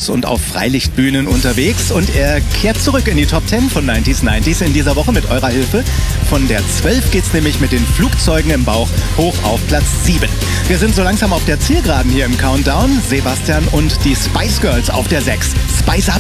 Clubs und auf Freilichtbühnen unterwegs und er kehrt zurück in die Top 10 von 90s in dieser Woche mit eurer Hilfe. Von der 12 geht's nämlich mit den Flugzeugen im Bauch hoch auf Platz 7. Wir sind so langsam auf der Zielgeraden hier im Countdown. Sebastian und die Spice Girls auf der 6. Spice Up!